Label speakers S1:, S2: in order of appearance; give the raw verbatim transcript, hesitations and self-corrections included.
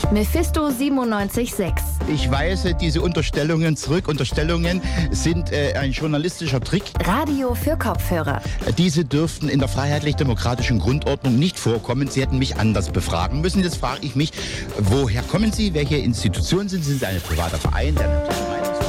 S1: Mephisto siebenundneunzig Komma sechs.
S2: Ich weise diese Unterstellungen zurück. Unterstellungen sind äh, ein journalistischer Trick.
S1: Radio für Kopfhörer.
S2: Diese dürften in der freiheitlich-demokratischen Grundordnung nicht vorkommen. Sie hätten mich anders befragen müssen. Jetzt frage ich mich, woher kommen Sie? Welche Institution sind Sie? Sind Sie ein privater Verein?